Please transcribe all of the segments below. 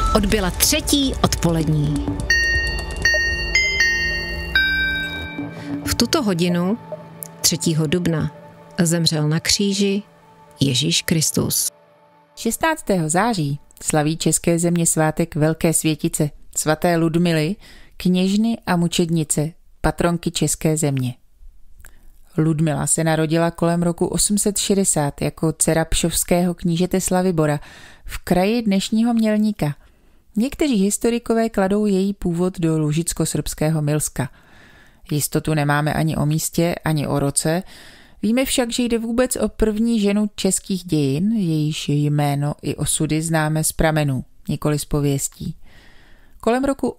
Odbyla 3. odpolední. V tuto hodinu 3. dubna zemřel na kříži Ježíš Kristus. 16. září slaví české země svátek Velké světice svaté Ludmily, kněžny a mučednice, patronky české země. Ludmila se narodila kolem roku 860 jako dcera pšovského knížete Slavibora v kraji dnešního Mělníka. Někteří historikové kladou její původ do lužicko-srbského Milska. Jistotu nemáme ani o místě, ani o roce. Víme však, že jde vůbec o první ženu českých dějin, jejíž jméno i osudy známe z pramenů, nikoli z pověstí. Kolem roku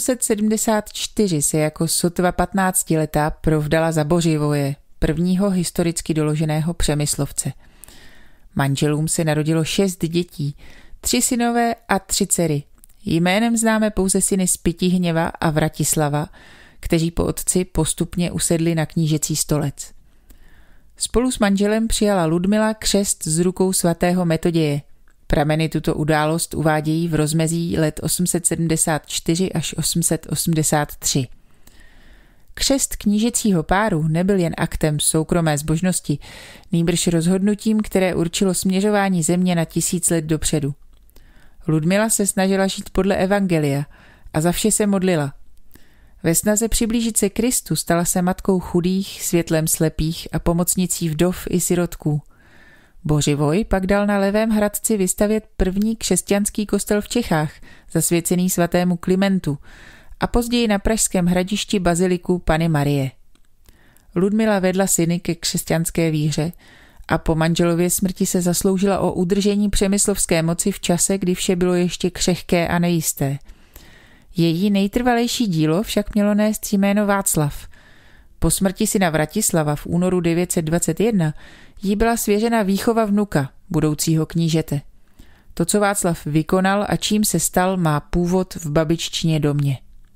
874 se jako sotva 15letá provdala za Bořivoje, prvního historicky doloženého Přemyslovce. Manželům se narodilo 6 dětí, 3 synové a 3 dcery. Jménem známe pouze syny Spytihněva a Vratislava, kteří po otci postupně usedli na knížecí stolec. Spolu s manželem přijala Ludmila křest z rukou svatého Metoděje. Prameny tuto událost uvádějí v rozmezí let 874 až 883. Křest knížecího páru nebyl jen aktem soukromé zbožnosti, nýbrž rozhodnutím, které určilo směřování země na 1000 let dopředu. Ludmila se snažila žít podle evangelia a za vše se modlila. Ve snaze přiblížit se Kristu stala se matkou chudých, světlem slepých a pomocnicí vdov i sirotků. Bořivoj pak dal na Levém Hradci vystavět první křesťanský kostel v Čechách, zasvěcený svatému Klimentu, a později na pražském hradišti baziliku Panny Marie. Ludmila vedla syny ke křesťanské víře a po manželově smrti se zasloužila o udržení přemyslovské moci v čase, kdy vše bylo ještě křehké a nejisté. Její nejtrvalejší dílo však mělo nést jméno Václav. Po smrti syna Vratislava v únoru 921 jí byla svěřena výchova vnuka, budoucího knížete. To, co Václav vykonal a čím se stal, má původ v babiččině domě.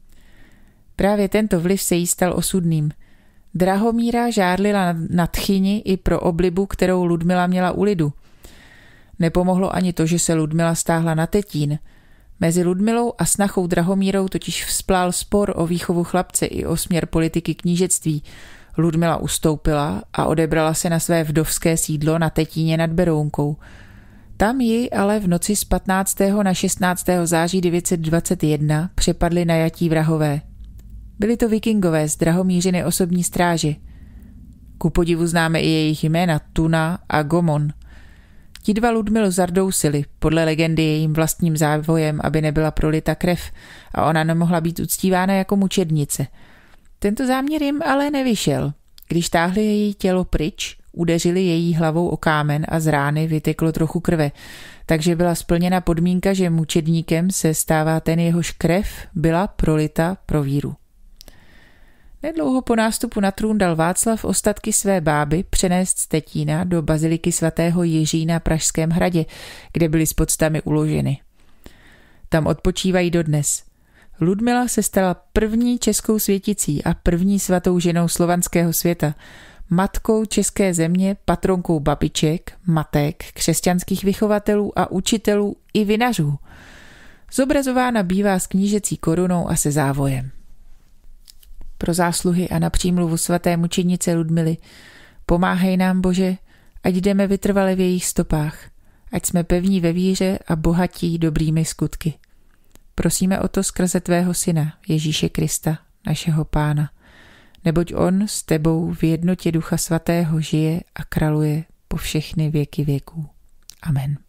Právě tento vliv se jí stal osudným. Drahomíra žárlila na tchyni i pro oblibu, kterou Ludmila měla u lidu. Nepomohlo ani to, že se Ludmila stáhla na Tetín. Mezi Ludmilou a snachou Drahomírou totiž vzplál spor o výchovu chlapce i o směr politiky knížectví. Ludmila ustoupila a odebrala se na své vdovské sídlo na Tetíně nad Berounkou. Tam ji ale v noci z 15. na 16. září 921 přepadli najatí vrahové. Byli to vikingové z Drahomířiny osobní stráže. Ku podivu známe i jejich jména Tuna a Gomon. Ti dva Ludmilu zardousili, podle legendy jejím vlastním závojem, aby nebyla prolita krev a ona nemohla být uctívána jako mučednice. Tento záměr jim ale nevyšel. Když táhli její tělo pryč, udeřili její hlavou o kámen a z rány vyteklo trochu krve, takže byla splněna podmínka, že mučedníkem se stává ten, jehož krev byla prolita pro víru. Nedlouho po nástupu na trůn dal Václav ostatky své báby přenést z Tetína do baziliky svatého Jiří na Pražském hradě, kde byly s podstami uloženy. Tam odpočívají dodnes. Ludmila se stala první českou světicí a první svatou ženou slovanského světa, matkou české země, patronkou babiček, matek, křesťanských vychovatelů a učitelů i vinařů. Zobrazována bývá s knížecí korunou a se závojem. Pro zásluhy a na přímluvu svaté mučednice Ludmily pomáhej nám, Bože, ať jdeme vytrvale v jejich stopách, ať jsme pevní ve víře a bohatí dobrými skutky. Prosíme o to skrze tvého syna, Ježíše Krista, našeho Pána, neboť on s tebou v jednotě Ducha Svatého žije a králuje po všechny věky věků. Amen.